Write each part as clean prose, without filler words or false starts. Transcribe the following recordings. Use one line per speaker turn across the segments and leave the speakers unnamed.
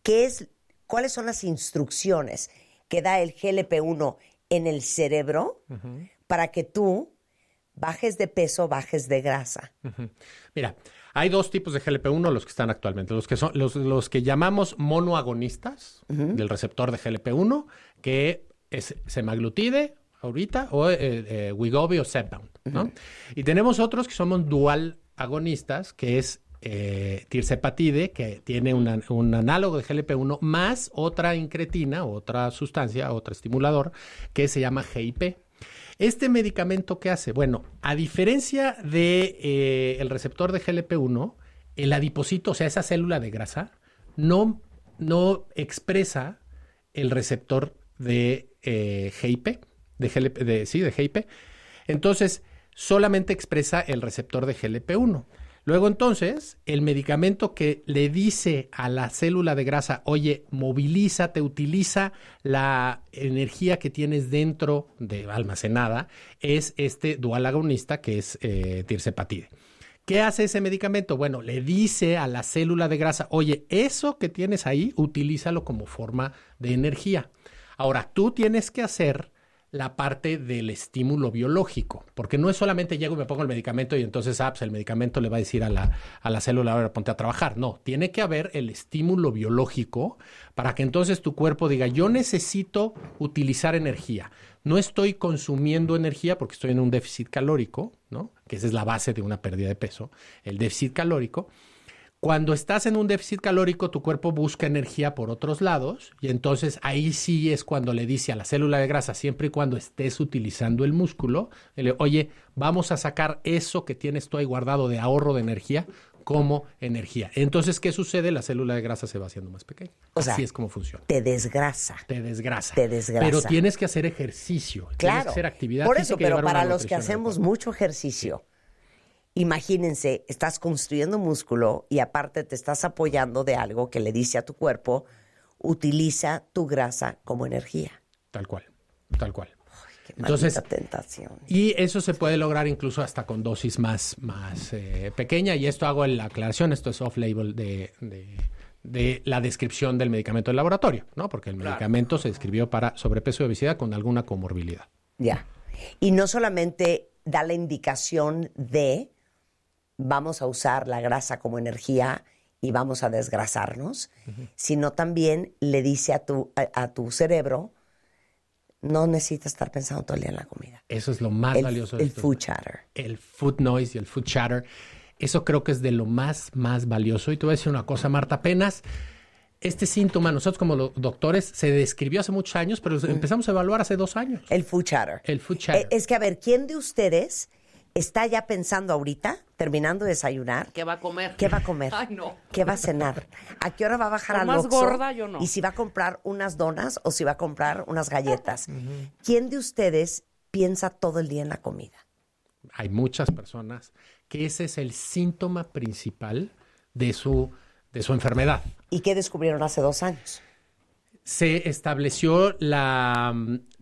¿cuáles son las instrucciones que da el GLP-1 en el cerebro para que tú bajes de peso, bajes de grasa?
Mira, hay dos tipos de GLP-1, los que están actualmente. Los que son los que llamamos monoagonistas del receptor de GLP-1, que es semaglutide ahorita, o Wegovy o Zepbound, ¿no? Y tenemos otros que somos dual agonistas, que es tirzepatide, que tiene un análogo de GLP-1 más otra incretina, otra sustancia, otro estimulador, que se llama GIP. ¿Este medicamento qué hace? Bueno, a diferencia de el receptor de GLP-1, el adipocito, o sea, esa célula de grasa, no expresa el receptor de GIP, de GIP. Entonces, solamente expresa el receptor de GLP-1. Luego, entonces, el medicamento que le dice a la célula de grasa, oye, movilízate, utiliza la energía que tienes dentro de almacenada, es este dual agonista que es tirzepatide. ¿Qué hace ese medicamento? Bueno, le dice a la célula de grasa, oye, eso que tienes ahí, utilízalo como forma de energía. Ahora, tú tienes que hacer la parte del estímulo biológico, porque no es solamente llego y me pongo el medicamento y entonces pues el medicamento le va a decir a la célula, ahora ponte a trabajar. No, tiene que haber el estímulo biológico para que entonces tu cuerpo diga, yo necesito utilizar energía. No estoy consumiendo energía porque estoy en un déficit calórico, ¿no? Que esa es la base de una pérdida de peso, el déficit calórico. Cuando estás en un déficit calórico, tu cuerpo busca energía por otros lados y entonces ahí sí es cuando le dice a la célula de grasa, siempre y cuando estés utilizando el músculo, oye, vamos a sacar eso que tienes tú ahí guardado de ahorro de energía como energía. Entonces, ¿qué sucede? La célula de grasa se va haciendo más pequeña. Así es como funciona.
Te desgrasa.
Pero tienes que hacer ejercicio.
Claro.
Tienes que hacer actividad
por
física
eso, pero para los que
adecuada.
hacemos mucho ejercicio, imagínense, estás construyendo músculo y aparte te estás apoyando de algo que le dice a tu cuerpo, utiliza tu grasa como energía.
Tal cual.
Ay, qué
Entonces,
tentación.
Y eso se puede lograr incluso hasta con dosis más pequeña. Y esto hago en la aclaración, esto es off-label de la descripción del medicamento del laboratorio, ¿no? Porque el medicamento se describió para sobrepeso y obesidad con alguna comorbilidad.
Ya. Y no solamente da la indicación de vamos a usar la grasa como energía y vamos a desgrasarnos, sino también le dice a tu cerebro, no necesitas estar pensando todo el día en la comida.
Eso es lo más valioso de
el food chatter.
El food noise y el food chatter. Eso creo que es de lo más valioso. Y te voy a decir una cosa, Marta, apenas este síntoma, nosotros como doctores, se describió hace muchos años, pero empezamos a evaluar hace 2 años.
El food chatter.
El food chatter.
Es que, a ver, ¿quién de ustedes está ya pensando ahorita, terminando de desayunar?
¿Qué va a comer?
¿Qué va a comer?
Ay, no.
¿Qué va a cenar? ¿A qué hora va a bajar al
más
Oxxo?
gorda, yo no.
Y si va a comprar unas donas o si va a comprar unas galletas. ¿Quién de ustedes piensa todo el día en la comida?
Hay muchas personas que ese es el síntoma principal de su enfermedad.
¿Y qué descubrieron hace 2 años?
Se estableció la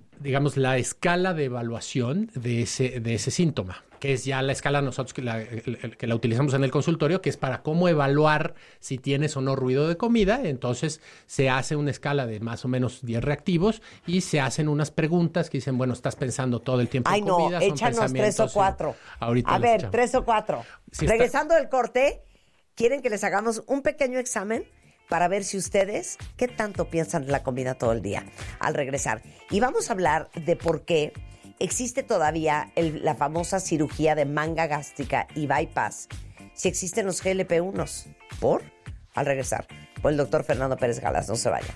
escala de evaluación de ese síntoma, que es ya la escala nosotros que la utilizamos en el consultorio, que es para cómo evaluar si tienes o no ruido de comida. Entonces se hace una escala de más o menos 10 reactivos y se hacen unas preguntas que dicen, bueno, estás pensando todo el tiempo en comida.
Ay, no, échanos 3 o 4.
Ahorita
a ver, 3 o 4.
Sí,
regresando del corte, ¿quieren que les hagamos un pequeño examen para ver si ustedes qué tanto piensan en la comida todo el día al regresar? Y vamos a hablar de por qué existe todavía la famosa cirugía de manga gástrica y bypass, si existen los GLP-1s. Al regresar, por el doctor Fernando Pérez Galas. No se vayan.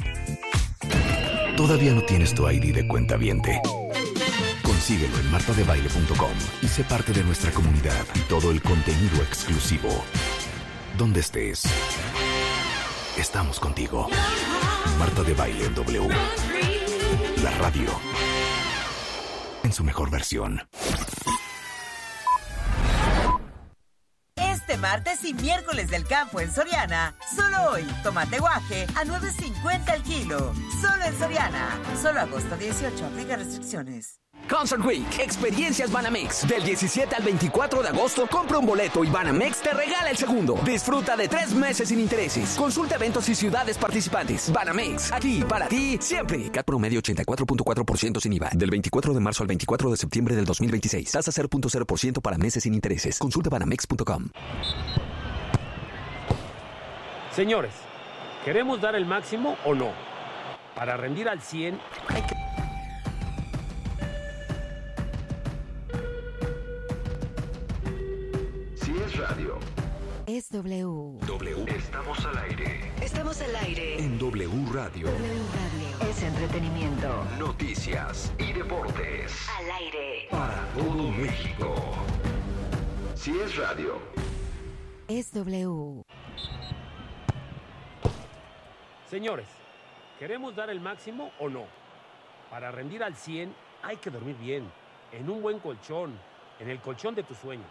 ¿Todavía no tienes tu ID de cuentaviente? Consíguelo en martadebaile.com y sé parte de nuestra comunidad y todo el contenido exclusivo. Donde estés, estamos contigo. Marta de Baile en W. La radio en su mejor versión.
Este martes y miércoles del campo en Soriana, solo hoy, tomate guaje a $9.50 el kilo. Solo en Soriana. Solo agosto 18, aplica restricciones.
Concert Week. Experiencias Banamex. Del 17 al 24 de agosto, compra un boleto y Banamex te regala el segundo. Disfruta de 3 meses sin intereses. Consulta eventos y ciudades participantes. Banamex, aquí para ti siempre. CAT promedio 84.4% sin IVA. Del 24 de marzo al 24 de septiembre del 2026. Tasa 0.0% para meses sin intereses. Consulta banamex.com.
Señores, ¿queremos dar el máximo o no? Para rendir al 100 hay que...
Si es radio,
Es W.
estamos al aire.
Estamos al aire.
En W Radio.
W Radio. Es entretenimiento.
Noticias y deportes.
Al aire.
Para todo México. Si es radio.
Es W.
Señores, ¿queremos dar el máximo o no? Para rendir al 100 hay que dormir bien, en un buen colchón, en el colchón de tus sueños.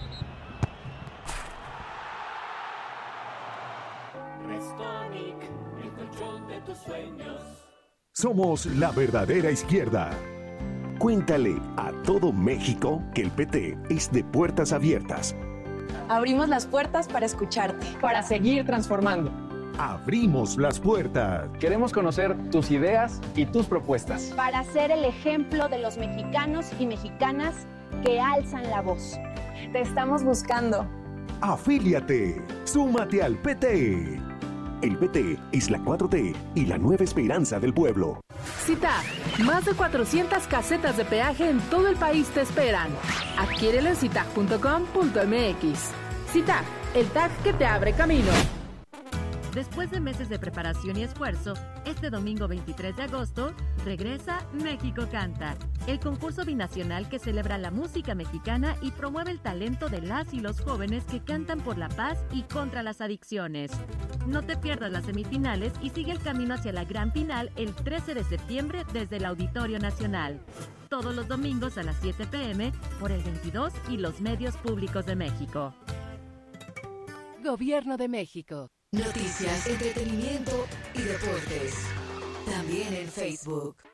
Restonic, el colchón de tus sueños.
Somos la verdadera izquierda. Cuéntale a todo México que el PT es de puertas abiertas.
Abrimos las puertas para escucharte, para seguir transformando.
Abrimos las puertas.
Queremos conocer tus ideas y tus propuestas.
Para ser el ejemplo de los mexicanos y mexicanas que alzan la voz.
Te estamos buscando.
Afíliate. Súmate al PT. El PT es la 4T y la nueva esperanza del pueblo.
CITAG, más de 400 casetas de peaje en todo el país te esperan. Adquiérelo en citag.com.mx. CITAG, el tag que te abre camino.
Después de meses de preparación y esfuerzo, este domingo 23 de agosto, regresa México Canta, el concurso binacional que celebra la música mexicana y promueve el talento de las y los jóvenes que cantan por la paz y contra las adicciones. No te pierdas las semifinales y sigue el camino hacia la gran final el 13 de septiembre desde el Auditorio Nacional. Todos los domingos a las 7 p.m. por el 22 y los medios públicos de México.
Gobierno de México.
Noticias, entretenimiento y deportes. También en Facebook.